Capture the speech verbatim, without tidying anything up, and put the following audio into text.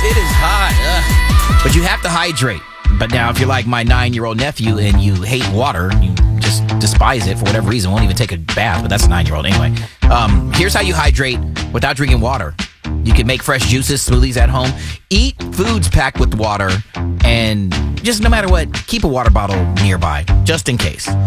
It is hot. Ugh. But you have to hydrate. But now, if you're like my nine-year-old nephew and you hate water, you just despise it for whatever reason, won't even take a bath, but that's a nine-year-old anyway. Um, here's how you hydrate without drinking water. You can make fresh juices, smoothies at home. Eat foods packed with water. And just no matter what, keep a water bottle nearby, just in case.